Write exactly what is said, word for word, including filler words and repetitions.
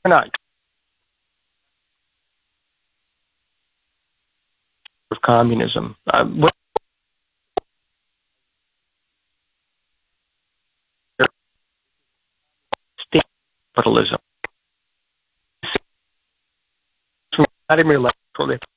not of communism. Uh, what state capitalism? Vladimir Lenin